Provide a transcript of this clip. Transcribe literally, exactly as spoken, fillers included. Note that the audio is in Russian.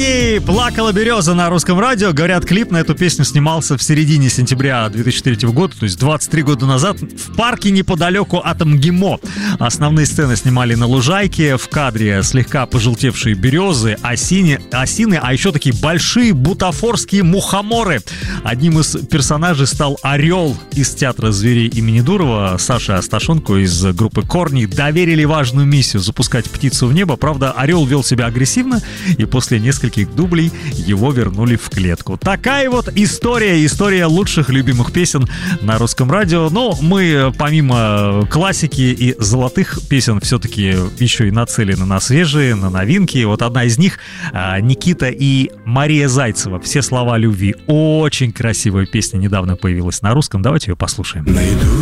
Евгений, «Плакала береза» на Русском радио. Говорят, клип на эту песню снимался в середине сентября две тысячи третьего года, то есть двадцать три года назад, в парке неподалеку от МГИМО. Основные сцены снимали на лужайке, в кадре слегка пожелтевшие березы, осини, осины, а еще такие большие бутафорские мухоморы. Одним из персонажей стал орел из театра зверей имени Дурова. Саша Асташенко из группы «Корни» доверили важную миссию — запускать птицу в небо. Правда, орел вел себя агрессивно, и после нескольких дублей его вернули в клетку. Такая вот история, история лучших любимых песен на Русском радио. Но мы, помимо классики и золотых песен, все-таки еще и нацелены на свежие, на новинки. Вот одна из них — Никита и Мария Зайцева. «Все слова любви». Очень красивая песня недавно появилась на русском. Давайте ее послушаем. Найду